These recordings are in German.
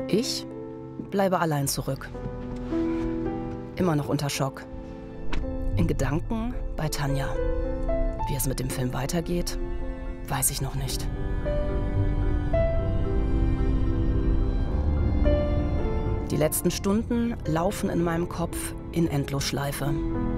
Ich bleibe allein zurück. Immer noch unter Schock. In Gedanken bei Tanja. Wie es mit dem Film weitergeht, weiß ich noch nicht. Die letzten Stunden laufen in meinem Kopf in Endlosschleife.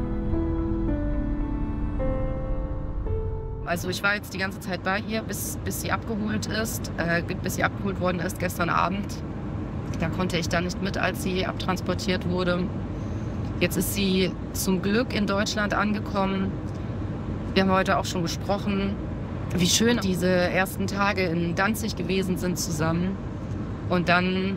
Also ich war jetzt die ganze Zeit bei ihr, bis sie abgeholt worden ist gestern Abend. Da konnte ich dann nicht mit, als sie abtransportiert wurde. Jetzt ist sie zum Glück in Deutschland angekommen. Wir haben heute auch schon gesprochen, wie schön diese ersten Tage in Danzig gewesen sind zusammen. Und dann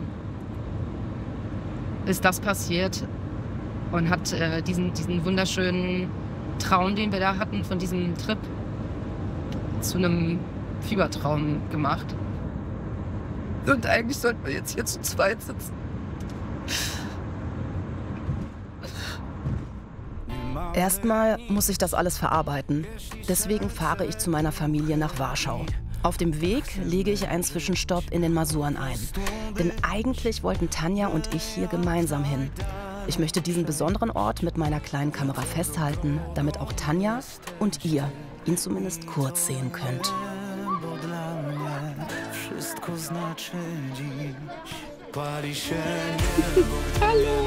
ist das passiert und hat diesen wunderschönen Traum, den wir da hatten, von diesem Trip zu einem Fiebertraum gemacht. Und eigentlich sollten wir jetzt hier zu zweit sitzen. Erstmal muss ich das alles verarbeiten. Deswegen fahre ich zu meiner Familie nach Warschau. Auf dem Weg lege ich einen Zwischenstopp in den Masuren ein. Denn eigentlich wollten Tanja und ich hier gemeinsam hin. Ich möchte diesen besonderen Ort mit meiner kleinen Kamera festhalten, damit auch Tanja und ihr ihn zumindest kurz sehen könnt. Hallo!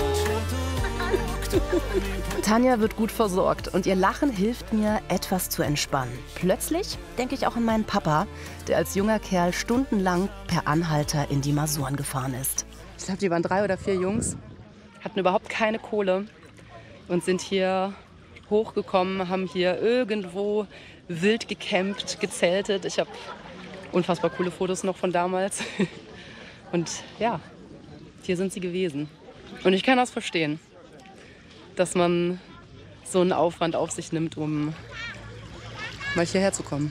Tanja wird gut versorgt und ihr Lachen hilft mir, etwas zu entspannen. Plötzlich denke ich auch an meinen Papa, der als junger Kerl stundenlang per Anhalter in die Masuren gefahren ist. Ich glaube, die waren 3 oder 4 Jungs, hatten überhaupt keine Kohle und sind hier hochgekommen, haben hier irgendwo wild gecampt, gezeltet. Ich habe unfassbar coole Fotos noch von damals. Und ja, hier sind sie gewesen. Und ich kann das verstehen, dass man so einen Aufwand auf sich nimmt, um mal hierher zu kommen.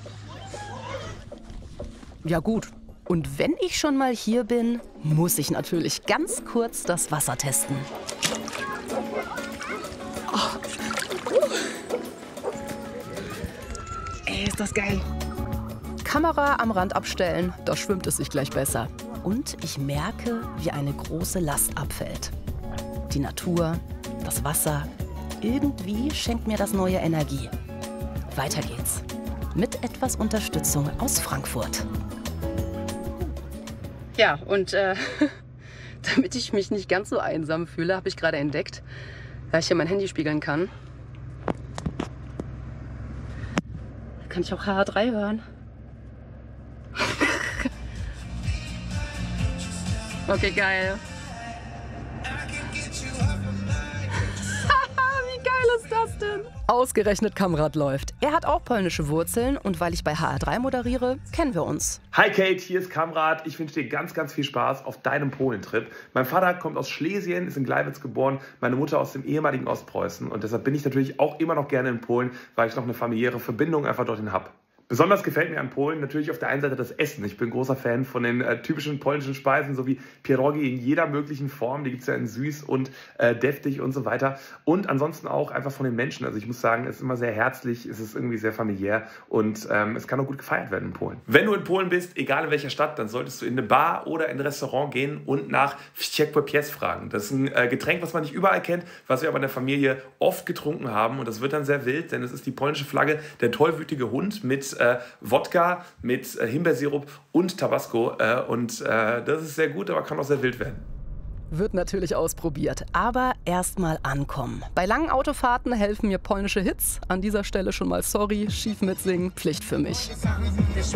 Ja gut, und wenn ich schon mal hier bin, muss ich natürlich ganz kurz das Wasser testen. Oh. Ey, ist das geil. Kamera am Rand abstellen, da schwimmt es sich gleich besser. Und ich merke, wie eine große Last abfällt. Die Natur, das Wasser, irgendwie schenkt mir das neue Energie. Weiter geht's. Mit etwas Unterstützung aus Frankfurt. Ja, und damit ich mich nicht ganz so einsam fühle, habe ich gerade entdeckt, dass ich hier mein Handy spiegeln kann. Kann ich auch HR3 hören? Okay, geil. Wie geil ist das denn? Ausgerechnet Kamrat läuft. Er hat auch polnische Wurzeln und weil ich bei HR3 moderiere, kennen wir uns. Hi Kate, hier ist Kamrat. Ich wünsche dir ganz, ganz viel Spaß auf deinem Polentrip. Mein Vater kommt aus Schlesien, ist in Gleiwitz geboren, meine Mutter aus dem ehemaligen Ostpreußen. Und deshalb bin ich natürlich auch immer noch gerne in Polen, weil ich noch eine familiäre Verbindung einfach dorthin habe. Besonders gefällt mir an Polen natürlich auf der einen Seite das Essen. Ich bin großer Fan von den typischen polnischen Speisen, so wie Pierogi in jeder möglichen Form. Die gibt es ja in süß und deftig und so weiter. Und ansonsten auch einfach von den Menschen. Also ich muss sagen, es ist immer sehr herzlich, es ist irgendwie sehr familiär und es kann auch gut gefeiert werden in Polen. Wenn du in Polen bist, egal in welcher Stadt, dann solltest du in eine Bar oder in ein Restaurant gehen und nach Wściekłe Pies fragen. Das ist ein Getränk, was man nicht überall kennt, was wir aber in der Familie oft getrunken haben. Und das wird dann sehr wild, denn es ist die polnische Flagge, der tollwütige Hund mit Wodka, mit Himbeersirup und Tabasco. Das ist sehr gut, aber kann auch sehr wild werden. Wird natürlich ausprobiert, aber erstmal ankommen. Bei langen Autofahrten helfen mir polnische Hits. An dieser Stelle schon mal sorry, schief mitsingen, Pflicht für mich.